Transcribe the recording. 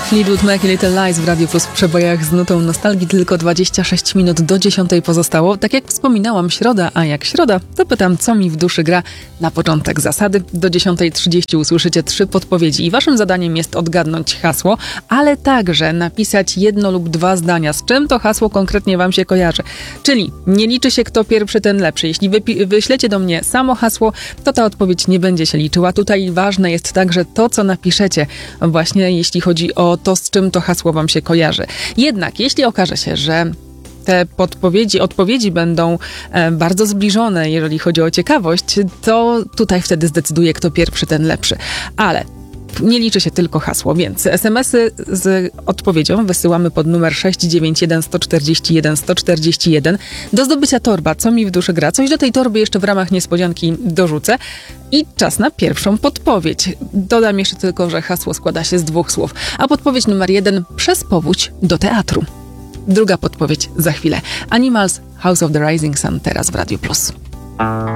Fleetwood Mac i Little Lies w Radiu Plus w przebojach z nutą nostalgii. Tylko 26 minut do 10 pozostało. Tak jak wspominałam, środa, a jak środa, to pytam, co mi w duszy gra. Na początek zasady. Do 10:30 usłyszycie 3 podpowiedzi i waszym zadaniem jest odgadnąć hasło, ale także napisać 1 lub 2 zdania, z czym to hasło konkretnie wam się kojarzy. Czyli nie liczy się kto pierwszy, ten lepszy. Jeśli wyślecie do mnie samo hasło, to ta odpowiedź nie będzie się liczyła. Tutaj ważne jest także to, co napiszecie, właśnie jeśli chodzi o to, z czym to hasło wam się kojarzy. Jednak jeśli okaże się, że te odpowiedzi będą bardzo zbliżone, jeżeli chodzi o ciekawość, to tutaj wtedy zdecyduje, kto pierwszy, ten lepszy. Ale nie liczy się tylko hasło, więc SMS-y z odpowiedzią wysyłamy pod numer 691 141 141. Do zdobycia torba, co mi w duszy gra. Coś do tej torby jeszcze w ramach niespodzianki dorzucę. I czas na pierwszą podpowiedź. Dodam jeszcze tylko, że hasło składa się z 2 słów. A podpowiedź numer 1: przez powódź do teatru. Druga podpowiedź za chwilę. Animals, House of the Rising Sun, teraz w Radiu Plus.